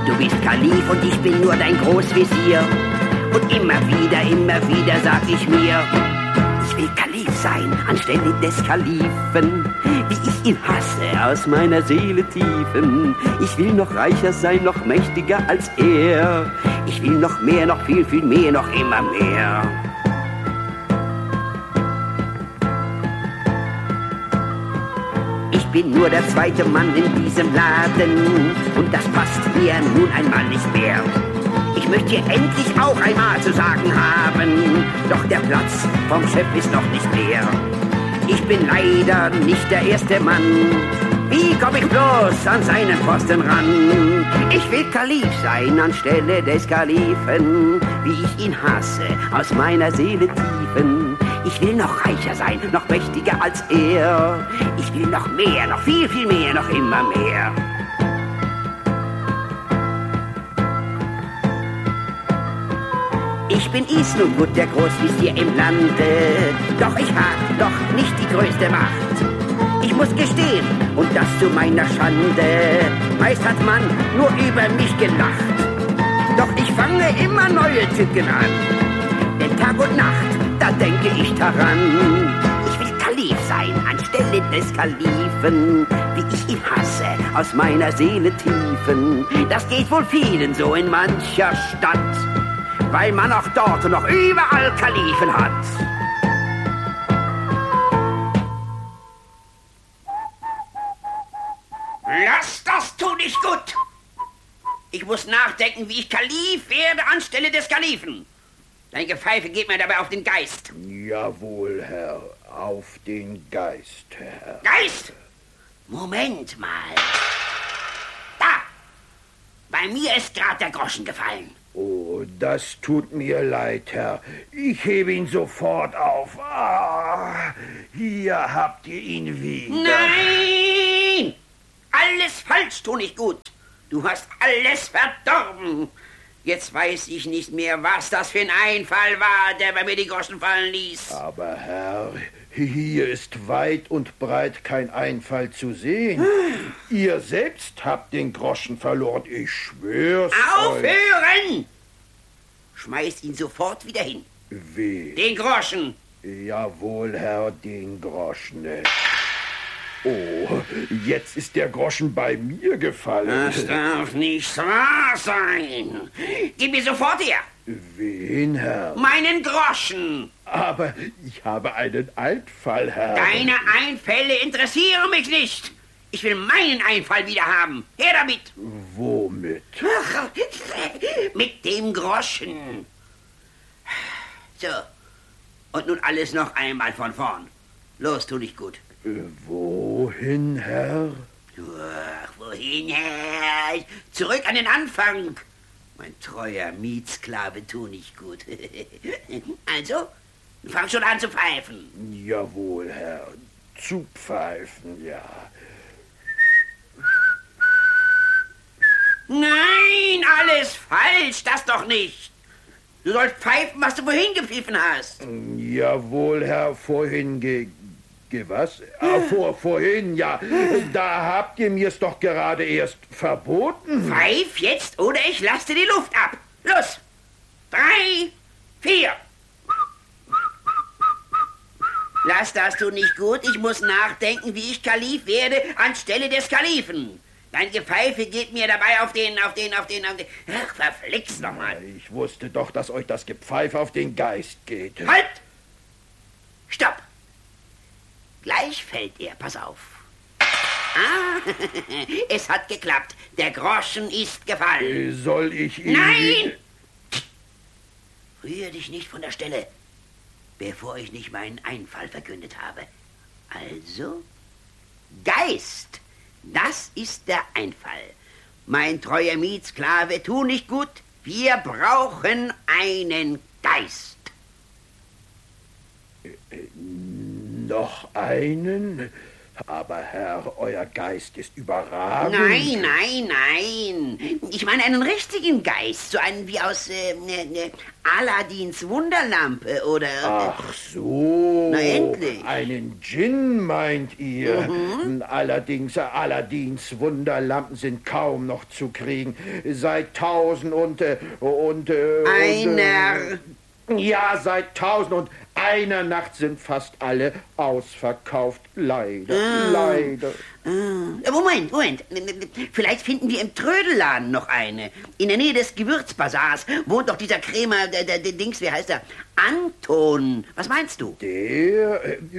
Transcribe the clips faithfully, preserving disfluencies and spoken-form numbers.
Du bist Kalif und ich bin nur dein Großvezier. Und immer wieder, immer wieder sag ich mir, ich will Kalif sein anstelle des Kalifen, wie ich ihn hasse aus meiner Seele Tiefen. Ich will noch reicher sein, noch mächtiger als er. Ich will noch mehr, noch viel, viel mehr, noch immer mehr. Ich bin nur der zweite Mann in diesem Laden und das passt mir nun einmal nicht mehr. Ich möchte hier endlich auch einmal zu sagen haben, doch der Platz vom Chef ist noch nicht leer. Ich bin leider nicht der erste Mann. Wie komm ich bloß an seinen Posten ran? Ich will Kalif sein anstelle des Kalifen, wie ich ihn hasse aus meiner Seele Tiefen. Ich will noch reicher sein, noch mächtiger als er. Ich will noch mehr, noch viel, viel mehr, noch immer mehr. Ich bin Isnuggut, der Großvezier im Lande, doch ich hab doch nicht die größte Macht. Ich muss gestehen, und das zu meiner Schande, meist hat man nur über mich gelacht. Doch ich fange immer neue Tücken an, denn Tag und Nacht, da denke ich daran. Ich will Kalif sein anstelle des Kalifen, wie ich ihn hasse aus meiner Seele Tiefen. Das geht wohl vielen so in mancher Stadt, weil man auch dort und noch überall Kalifen hat. Lass das, tu nicht gut! Ich muss nachdenken, wie ich Kalif werde anstelle des Kalifen. Dein Gepfeife geht mir dabei auf den Geist. Jawohl, Herr, auf den Geist, Herr. Geist? Moment mal. Da! Bei mir ist gerade der Groschen gefallen. Oh, das tut mir leid, Herr. Ich hebe ihn sofort auf. Ah, hier habt ihr ihn wieder. Nein! Alles falsch, tu nicht gut. Du hast alles verdorben. Jetzt weiß ich nicht mehr, was das für ein Einfall war, der bei mir die Groschen fallen ließ. Aber Herr, hier ist weit und breit kein Einfall zu sehen. Ihr selbst habt den Groschen verloren, ich schwör's Aufhören! euch. Schmeiß ihn sofort wieder hin. Wie? Den Groschen. Jawohl, Herr, den Groschen. Oh, jetzt ist der Groschen bei mir gefallen. Das darf nicht wahr sein. Gib mir sofort her. Wen, Herr? Meinen Groschen. Aber ich habe einen Einfall, Herr. Deine Einfälle interessieren mich nicht. Ich will meinen Einfall wieder haben. Her damit. Womit? Ach, mit dem Groschen. So. Und nun alles noch einmal von vorn. Los, tu dich gut. Wohin, Herr? Ach, wohin, Herr? Zurück an den Anfang. Mein treuer Mietsklave, tu nicht gut. Also, fang schon an zu pfeifen. Jawohl, Herr. Zu pfeifen, ja. Nein, alles falsch, das doch nicht. Du sollst pfeifen, was du vorhin gepfiffen hast. Jawohl, Herr, vorhin ge... ge was? Ah, vor, vorhin, ja. Da habt ihr mir's doch gerade erst verboten. Pfeif jetzt oder ich lasse dir die Luft ab. Los. Drei, vier. Lass das du nicht gut. Ich muss nachdenken, wie ich Kalif werde anstelle des Kalifen. Dein Gepfeife geht mir dabei auf den, auf den, auf den, auf den... Ach, verflixt noch mal. Ich wusste doch, dass euch das Gepfeife auf den Geist geht. Halt! Stopp! Gleich fällt er, pass auf. Ah, es hat geklappt. Der Groschen ist gefallen. Soll ich ihn... Nein! Rühre dich nicht von der Stelle, bevor ich nicht meinen Einfall verkündet habe. Also, Geist, das ist der Einfall. Mein treuer Mietsklave, tu nicht gut. Wir brauchen einen Geist. Noch einen? Aber Herr, euer Geist ist überragend. Nein, nein, nein. Ich meine einen richtigen Geist, so einen wie aus äh, ne, ne, Aladins Wunderlampe oder... Äh, Ach so, na endlich. Einen Djinn meint ihr? Mhm. Allerdings, Aladins Wunderlampen sind kaum noch zu kriegen. Seit tausend und... Äh, und äh, Einer... Und, äh, ja, seit tausend und einer Nacht sind fast alle ausverkauft. Leider, ah. leider. Ah. Moment, Moment. Vielleicht finden wir im Trödelladen noch eine. In der Nähe des Gewürzbasars wohnt doch dieser Krämer, der, der, der Dings, wie heißt er? Anton. Was meinst du? Der,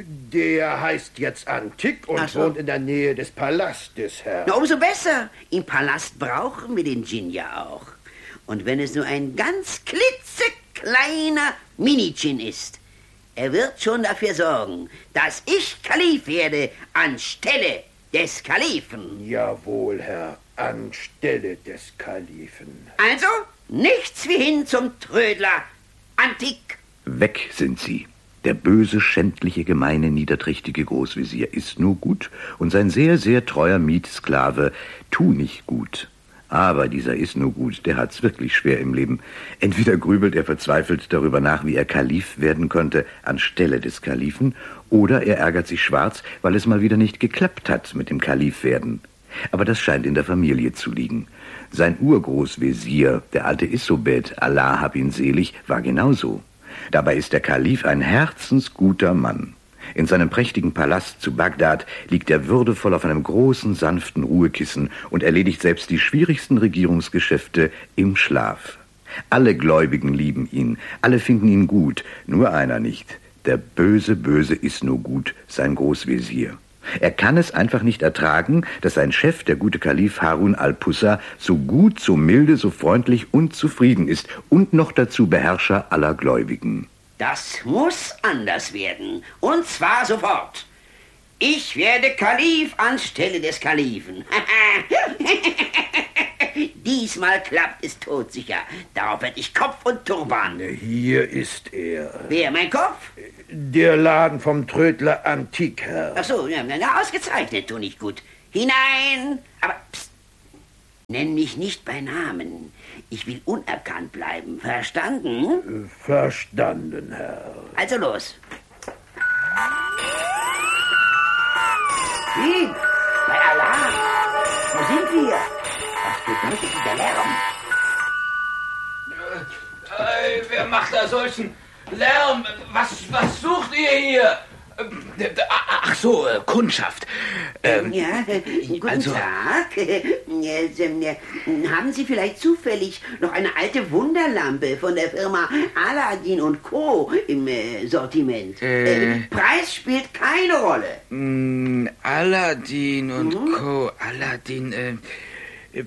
der heißt jetzt Antik und so. Wohnt in der Nähe des Palastes, Herr. Na, umso besser. Im Palast brauchen wir den Djinn ja auch. Und wenn es nur ein ganz klitzekleiner Mini-Djinn ist, er wird schon dafür sorgen, dass ich Kalif werde anstelle des Kalifen. Jawohl, Herr, anstelle des Kalifen. Also, nichts wie hin zum Trödler Antik. Weg sind sie. Der böse, schändliche, gemeine, niederträchtige Großvezier ist nur gut und sein sehr, sehr treuer Mietsklave tu nicht gut. Aber dieser ist nur gut, der hat's wirklich schwer im Leben. Entweder grübelt er verzweifelt darüber nach, wie er Kalif werden könnte, anstelle des Kalifen, oder er ärgert sich schwarz, weil es mal wieder nicht geklappt hat mit dem Kalif werden. Aber das scheint in der Familie zu liegen. Sein Urgroßvezier, der alte Issobet, Allah hab ihn selig, war genauso. Dabei ist der Kalif ein herzensguter Mann. In seinem prächtigen Palast zu Bagdad liegt er würdevoll auf einem großen, sanften Ruhekissen und erledigt selbst die schwierigsten Regierungsgeschäfte im Schlaf. Alle Gläubigen lieben ihn, alle finden ihn gut, nur einer nicht. Der böse, böse ist nur gut, sein Großvezier. Er kann es einfach nicht ertragen, dass sein Chef, der gute Kalif Harun al-Pussa, so gut, so milde, so freundlich und zufrieden ist und noch dazu Beherrscher aller Gläubigen. Das muss anders werden. Und zwar sofort. Ich werde Kalif anstelle des Kalifen. Diesmal klappt es todsicher. Darauf werde ich Kopf und Turban. Hier ist er. Wer, mein Kopf? Der Laden vom Trödler Antik, Herr. Ach so, ja, na, ausgezeichnet, tu nicht gut. Hinein! Aber, pst, nenn mich nicht bei Namen. Ich will unerkannt bleiben. Verstanden? Verstanden, Herr. Also los. Wie? Bei Allah. Wo sind wir? Was bedeutet dieser Lärm? Äh, wer macht da solchen Lärm? Was, was sucht ihr hier? Ach so, Kundschaft. Ähm, ja, äh, guten also, Tag. Äh, äh, haben Sie vielleicht zufällig noch eine alte Wunderlampe von der Firma Aladin und Co. im äh, Sortiment? Äh, äh, Preis spielt keine Rolle. Mh, Aladin und mhm. Co. Aladin, äh, äh,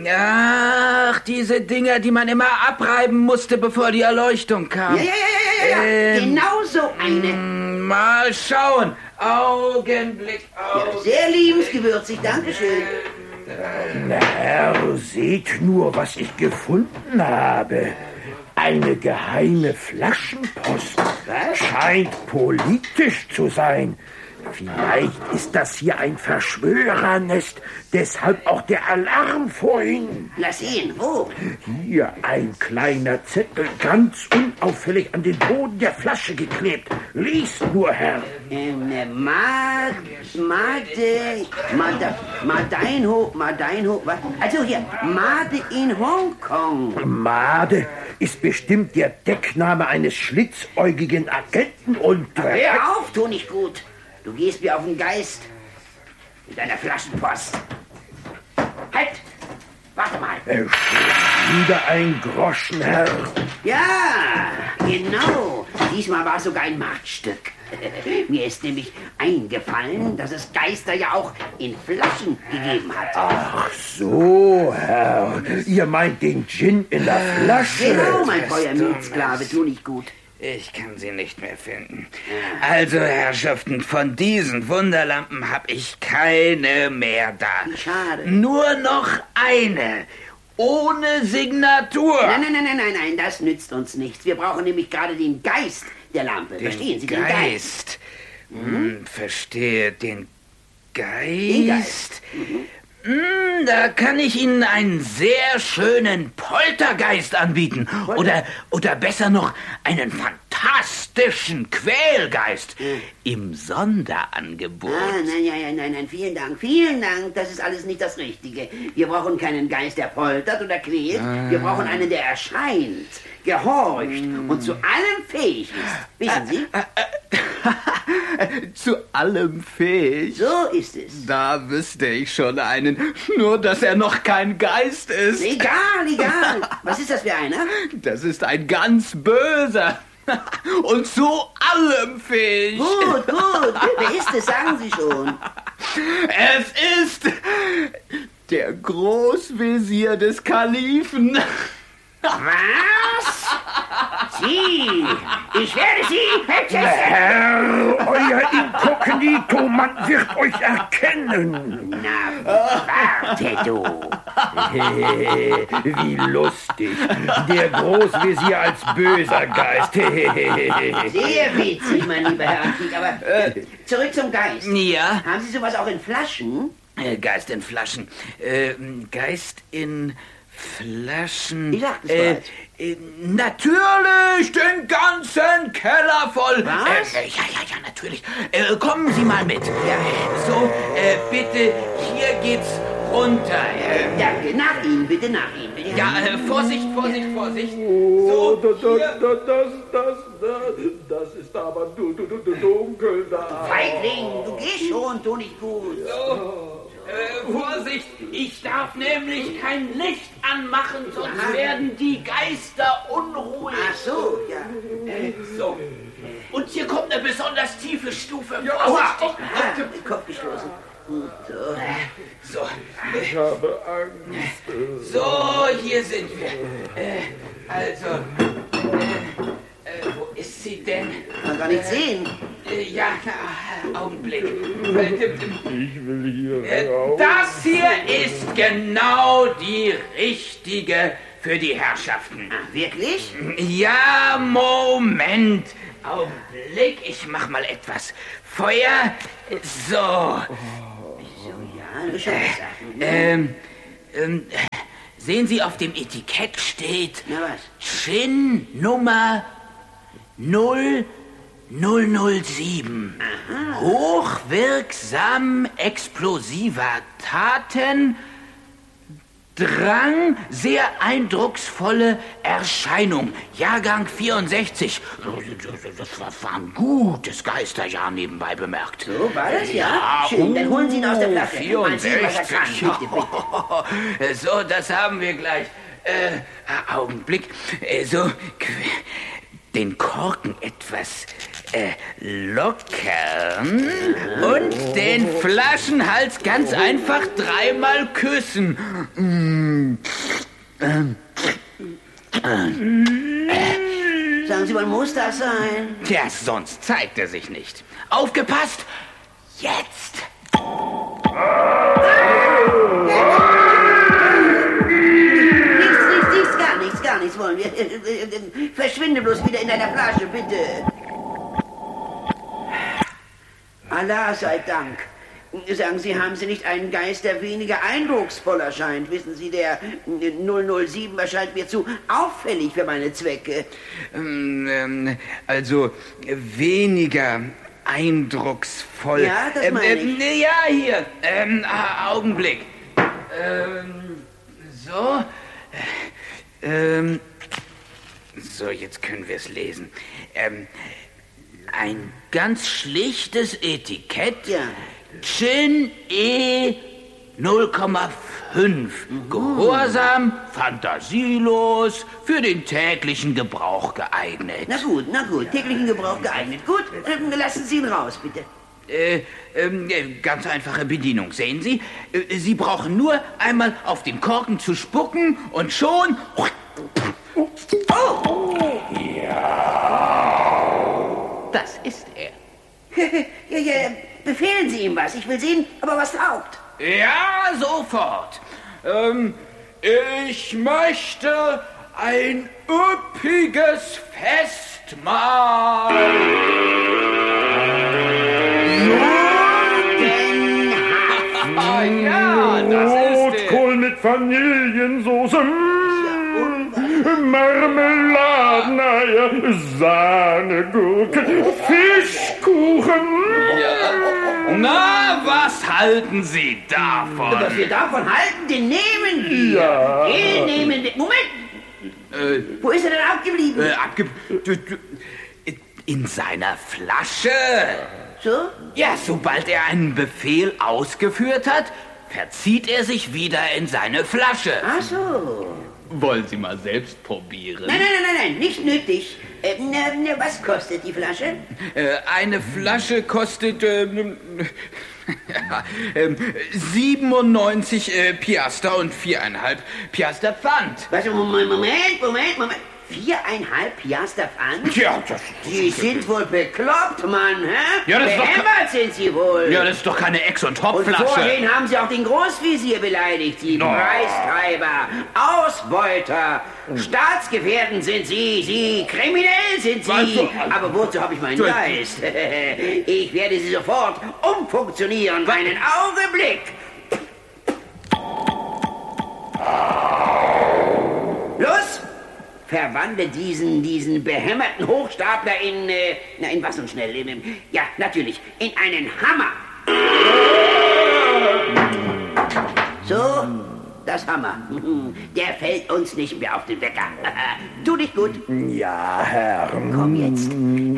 ach, diese Dinger, die man immer abreiben musste, bevor die Erleuchtung kam. Ja, ja, ja, ja, ja, ähm, genau so eine. Mh, mal schauen. Augenblick, Augenblick. Ja, sehr liebensgewürzig, Dankeschön. Na, Herr, seht nur, was ich gefunden habe. Eine geheime Flaschenpost. Was? Scheint politisch zu sein. Vielleicht ist das hier ein Verschwörernest, deshalb auch der Alarm vorhin. Lass sehen, wo? Hier ein kleiner Zettel, ganz unauffällig an den Boden der Flasche geklebt. Lies nur, Herr. Ähm, Mad, Made, Made, Madeinho, Madeinho, was? Also hier, Made in Hongkong. Made ist bestimmt der Deckname eines schlitzäugigen Agenten und... Hör auf, tu nicht gut. Du gehst mir auf den Geist mit deiner Flaschenpost. Halt! Warte mal. Es steht wieder ein Groschen, Herr. Ja, genau. Diesmal war es sogar ein Marktstück. Mir ist nämlich eingefallen, dass es Geister ja auch in Flaschen gegeben hat. Ach so, Herr. Ihr meint den Djinn in der Flasche? Genau, mein treuer Mietsklave, tu nicht gut. Ich kann sie nicht mehr finden. Also, Herrschaften, von diesen Wunderlampen habe ich keine mehr da. Schade. Nur noch eine. Ohne Signatur. Nein, nein, nein, nein, nein, nein, das nützt uns nichts. Wir brauchen nämlich gerade den Geist der Lampe. Den Verstehen Sie, Geist. den Geist? Hm, verstehe, den Geist? Geist. Mm, da kann ich Ihnen einen sehr schönen Poltergeist anbieten. Oder, oder besser noch einen fantastischen Quälgeist. Hm. Im Sonderangebot. Ah, nein, ja, ja, nein, nein, vielen Dank, vielen Dank. Das ist alles nicht das Richtige. Wir brauchen keinen Geist, der poltert oder quält. Ah. Wir brauchen einen, der erscheint, gehorcht Mm. und zu allem fähig ist. Wissen Sie? Zu allem fähig. So ist es. Da wüsste ich schon einen. Nur, dass er noch kein Geist ist. Egal, egal. Was ist das für einer? Das ist ein ganz böser. Und zu allem fähig. Gut, gut. Wer ist es? Sagen Sie schon. Es ist der Großvezier des Kalifen. Was? Sie! Ich werde Sie! Herr, euer Inkognito, man wird euch erkennen. Na, warte du! Wie lustig. Der Großvezier als böser Geist. Sehr witzig, mein lieber Herr Antik, aber äh, zurück zum Geist. Ja, Haben Sie sowas auch in Flaschen? äh, Geist in Flaschen. Äh, Geist in Flaschen. Ich sag's äh, bereits. äh, Natürlich, den ganzen Keller voll. Was? Äh, ja, ja, ja, natürlich. Äh, kommen Sie mal mit. Ja, so, äh, bitte, hier geht's runter. Äh, Danke, nach Ihnen, bitte nach Ihnen. Bitte. ja, äh, Vorsicht, Vorsicht, Vorsicht. Oh, So, das, hier. das, das, das, das, das ist aber du, du, du, du, dunkel da. Feigling, du gehst schon, tu nicht gut. So, äh, Vorsicht, ich darf nämlich kein Licht anmachen, sonst Aha. werden die Geister unruhig. Ach so, ja. Äh, so. Und hier kommt eine besonders tiefe Stufe. Aua. Vorsichtig. Ah, Kopf gestoßen. Gut, so. So, Ich habe Angst. so, hier sind wir. Äh, also, äh, äh, wo ist sie denn? Kann gar nicht sehen. Äh, ja, na, Augenblick. Äh, Ich will hier Äh, raus. Das hier ist genau die richtige für die Herrschaften. Ah, wirklich? Ja, Moment. Augenblick, ich mach mal etwas Feuer. So. So, ja, schon gesagt. Ähm, ähm, sehen Sie, auf dem Etikett steht Na was? Gin Nummer null null null sieben. Hochwirksam explosiver Taten, Drang, sehr eindrucksvolle Erscheinung. Jahrgang vierundsechzig. Das war, war ein gutes Geisterjahr nebenbei bemerkt. So, war das ja? Ja, Schön, dann holen Sie ihn aus der uh, Flasche. Mal sehen, was er kann. vierundsechzig. Bitte, bitte. So, das haben wir gleich. Äh, Augenblick. Äh, so, qu- den Korken etwas äh, lockern und den Flaschenhals ganz einfach dreimal küssen. Mm. Sagen Sie mal, muss das sein? Ja, sonst zeigt er sich nicht. Aufgepasst! Jetzt! Nichts, nichts, nichts, gar nichts, gar nichts wollen wir. Äh, äh, äh, Verschwinde bloß wieder in deiner Flasche, bitte. Allah sei Dank. Sagen Sie, haben Sie nicht einen Geist, der weniger eindrucksvoll erscheint? Wissen Sie, der null null sieben erscheint mir zu auffällig für meine Zwecke. Ähm, ähm, also weniger eindrucksvoll. Ja, das meine ich. Ähm, ähm, ja, hier. Ähm, ah, Augenblick. Ähm, so. Ähm, so, jetzt können wir es lesen. Ähm, ein ganz schlichtes Etikett. Ja. Gin E null Komma fünf. Gehorsam, fantasielos, für den täglichen Gebrauch geeignet. Na gut, na gut, täglichen Gebrauch geeignet. Gut, ähm, lassen Sie ihn raus, bitte. Äh, ähm, äh, ganz einfache Bedienung, sehen Sie? Äh, Sie brauchen nur einmal auf den Korken zu spucken und schon... Oh! Ja. Das ist er. Ja, ja, befehlen Sie ihm was. Ich will sehen, ob er was taugt. Ja, sofort. Ähm, ich möchte ein üppiges Festmahl. Guten Vanillesoße, mm, Marmeladeneier, Sahnegurken, Fischkuchen. Ja. Na, was halten Sie davon? Was wir davon halten, den nehmen wir. Ja. Den nehmen wir. Moment. Äh, Wo ist er denn abgeblieben? äh, abge... Du, du, in seiner Flasche. So? Ja, sobald er einen Befehl ausgeführt hat, verzieht er sich wieder in seine Flasche. Ach so. Wollen Sie mal selbst probieren? Nein, nein, nein, nein, nein, nicht nötig. Äh, na, na, was kostet die Flasche? Äh, eine Flasche kostet ähm, ja, ähm, siebenundneunzig äh, Piaster und viereinhalb Piaster Pfand. Was, Moment, Moment, Moment, Moment. Viereinhalb Piaster Pfand? Ja, das... Sie sind wohl bekloppt, Mann, hä? Ja, das ist doch Behämmert sind Sie wohl. Ja, das ist doch keine Ex- und Und Topflasche. vorhin haben Sie auch den Großvisier beleidigt, Sie No. Preistreiber, Ausbeuter, Staatsgefährden sind Sie, Sie kriminell sind Sie. Also, Aber wozu habe ich meinen Geist? Ich werde Sie sofort umfunktionieren. Einen Augenblick. Los! Verwandle diesen, diesen behämmerten Hochstapler in, äh, na, in was nun schnell? In, ja, natürlich, in einen Hammer. So, das Hammer. Der fällt uns nicht mehr auf den Wecker. Tu dich gut. Ja, Herr. Komm jetzt.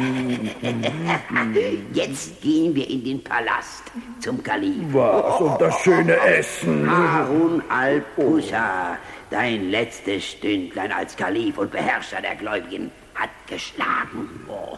Jetzt gehen wir in den Palast zum Kalif. Was? Und das schöne Essen. Harun al-Pusha, dein letztes Stündlein als Kalif und Beherrscher der Gläubigen, hat geschlagen.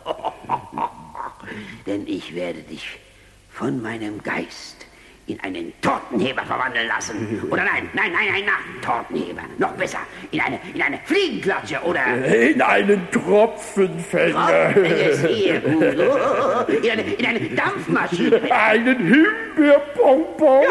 Denn ich werde dich von meinem Geist in einen Tortenheber verwandeln lassen. Oder nein, nein, nein, nein, nein, Tortenheber. Noch besser, in eine, in eine Fliegenklatsche oder... In einen Tropfenfänger. Sehr gut. In eine, in eine Dampfmaschine. Einen Himbeerpompon.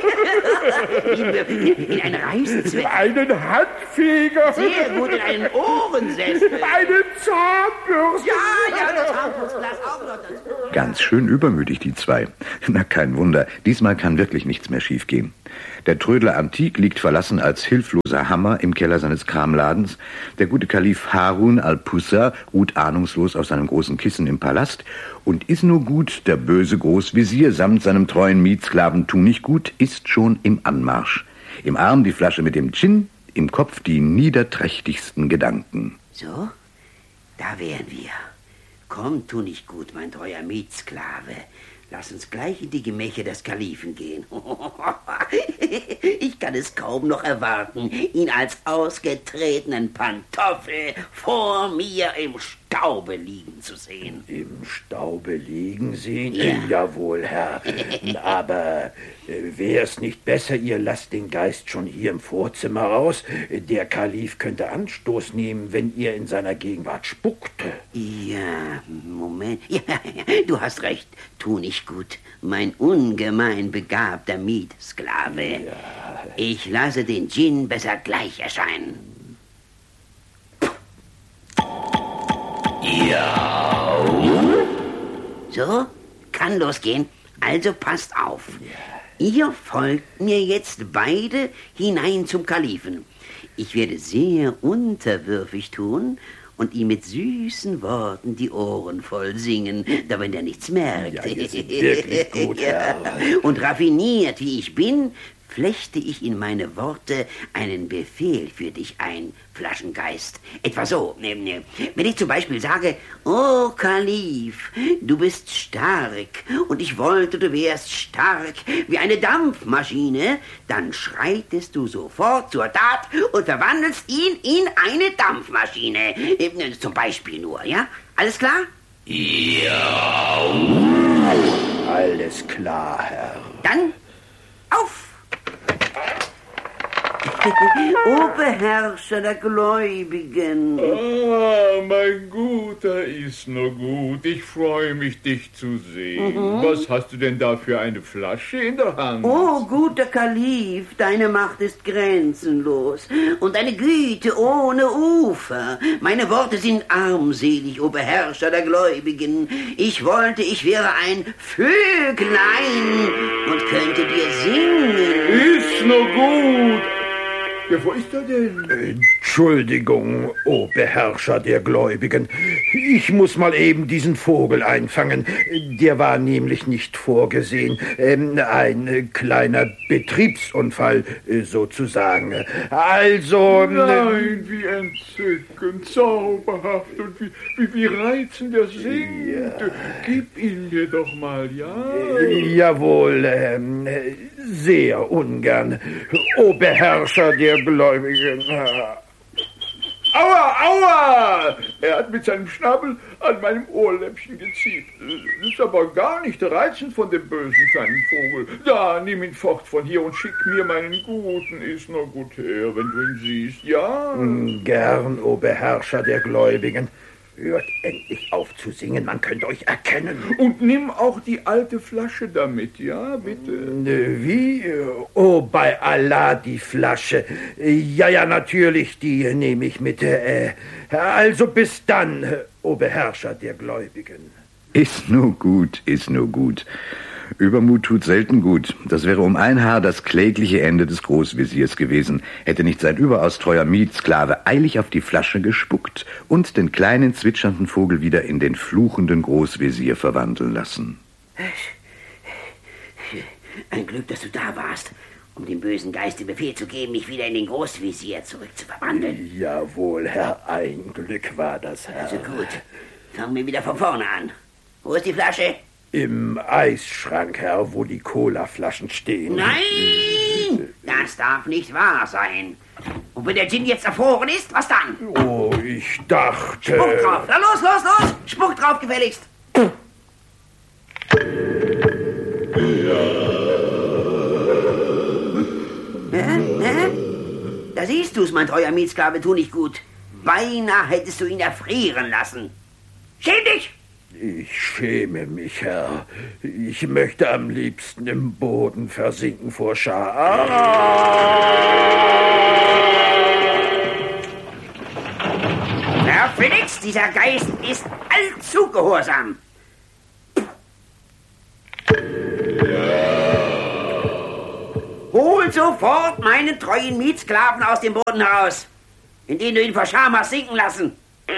In, in einen Reißzweck. Einen Handfeger. Sehr gut, in einen Ohrensessel. Eine Zahnbürste. Ja, ja, das Zahnputzglas auch noch dazu. Ganz schön übermütig, die zwei. Na, kein Wunder. Diesmal kann wirklich nichts mehr schiefgehen. Der Trödler Antik liegt verlassen als hilfloser Hammer im Keller seines Kramladens. Der gute Kalif Harun al-Pusha ruht ahnungslos auf seinem großen Kissen im Palast. Und Isnogut, der böse Großvisier, samt seinem treuen Mietsklaven Tunichgut, ist schon im Anmarsch. Im Arm die Flasche mit dem Gin, im Kopf die niederträchtigsten Gedanken. So, da wären wir. Komm, Tunichgut, mein treuer Mietsklave. Lass uns gleich in die Gemächer des Kalifen gehen. Ich kann es kaum noch erwarten, ihn als ausgetretenen Pantoffel vor mir im Staube liegen zu sehen. Im Staube liegen sehen? Ja. Jawohl, Herr. Aber äh, wäre es nicht besser, ihr lasst den Geist schon hier im Vorzimmer raus? Der Kalif könnte Anstoß nehmen, wenn ihr in seiner Gegenwart spuckte. Ja, Moment. Ja, du hast recht. Tu nicht gut. Mein ungemein begabter Mietsklave. Ja. Ich lasse den Djinn besser gleich erscheinen. Ja. So, kann losgehen. Also passt auf. Ihr folgt mir jetzt beide hinein zum Kalifen. Ich werde sehr unterwürfig tun und ihm mit süßen Worten die Ohren voll singen, damit er nichts merkt. Ja, ihr seid wirklich gut, Herr. Und raffiniert wie ich bin, flechte ich in meine Worte einen Befehl für dich ein, Flaschengeist. Etwa so, wenn ich zum Beispiel sage, oh Kalif, du bist stark und ich wollte, du wärst stark wie eine Dampfmaschine, dann schreitest du sofort zur Tat und verwandelst ihn in eine Dampfmaschine. Zum Beispiel nur, ja? Alles klar? Ja. Alles klar, Herr. Dann auf! O Beherrscher der Gläubigen. Ah, mein guter Isnogut, ich freue mich, dich zu sehen. Mhm. Was hast du denn da für eine Flasche in der Hand? Oh, guter Kalif, deine Macht ist grenzenlos und deine Güte ohne Ufer. Meine Worte sind armselig, o Beherrscher der Gläubigen. Ich wollte, ich wäre ein Vöglein und könnte dir singen. Isnogut! Ja, wo ist er denn? Entschuldigung, o Beherrscher der Gläubigen. Ich muss mal eben diesen Vogel einfangen. Der war nämlich nicht vorgesehen. Ähm, ein kleiner Betriebsunfall, sozusagen. Also... Nein, wie entzückend, zauberhaft und wie, wie, wie reizend er singt. Ja. Gib ihn mir doch mal, ja? Jawohl, ähm, sehr ungern. O Beherrscher der Gläubigen. Aua, aua! Er hat mit seinem Schnabel an meinem Ohrläppchen gezieht. Das ist aber gar nicht reizend von dem bösen kleinen Vogel. Da, nimm ihn fort von hier und schick mir meinen Guten. Ist nur gut her, wenn du ihn siehst, ja? Gern, o Beherrscher der Gläubigen. Hört endlich auf zu singen, man könnte euch erkennen. Und nimm auch die alte Flasche damit, ja, bitte? Wie? Oh, bei Allah, die Flasche. Ja, ja, natürlich, die nehme ich mit. Äh, also bis dann, o Beherrscher der Gläubigen. Ist nur gut, ist nur gut. Übermut tut selten gut. Das wäre um ein Haar das klägliche Ende des Großveziers gewesen, hätte nicht sein überaus treuer Mietsklave eilig auf die Flasche gespuckt und den kleinen zwitschernden Vogel wieder in den fluchenden Großvezier verwandeln lassen. Ein Glück, dass du da warst, um dem bösen Geist den Befehl zu geben, mich wieder in den Großvezier zurückzuverwandeln. Jawohl, Herr, ein Glück war das, Herr. Also gut, fangen wir wieder von vorne an. Wo ist die Flasche? Im Eisschrank, Herr, wo die Colaflaschen stehen. Nein, das darf nicht wahr sein. Und wenn der Gin jetzt erfroren ist, was dann? Oh, ich dachte... Spuck drauf. Na los, los, los. Spuck drauf, gefälligst. Ja. Hä? Da siehst du's, mein treuer Mietsklave, tu nicht gut. Beinahe hättest du ihn erfrieren lassen. Schäm dich! Ich schäme mich, Herr. Ich möchte am liebsten im Boden versinken vor Scham. Herr Felix, dieser Geist ist allzu gehorsam. Hol sofort meinen treuen Mietsklaven aus dem Boden heraus, indem du ihn vor Scham hast sinken lassen.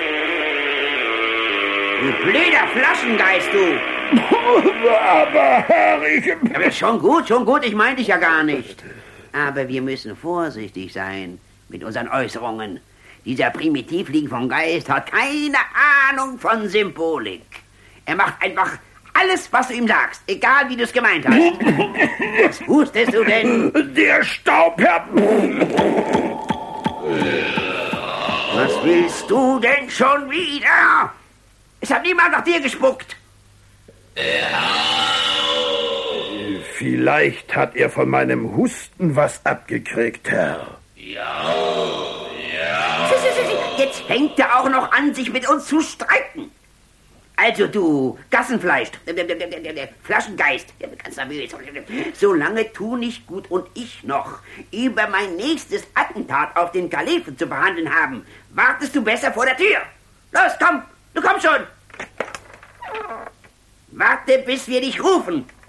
Du blöder Flaschengeist, du! Aber, Herr, ich... Aber schon gut, schon gut, ich meinte dich ja gar nicht. Aber wir müssen vorsichtig sein mit unseren Äußerungen. Dieser Primitivling vom Geist hat keine Ahnung von Symbolik. Er macht einfach alles, was du ihm sagst, egal wie du es gemeint hast. Was hustest du denn? Der Staub, Herr... Was willst du denn schon wieder? Es hat niemand nach dir gespuckt. Vielleicht hat er von meinem Husten was abgekriegt, Herr. Ja, ja. Jetzt fängt er auch noch an, sich mit uns zu streiten. Also du Gassenfleisch, Flaschengeist, ganz nervös. Solange tu nicht gut und ich noch über mein nächstes Attentat auf den Kalifen zu verhandeln haben, wartest du besser vor der Tür. Los, komm, du komm schon. Warte, bis wir dich rufen.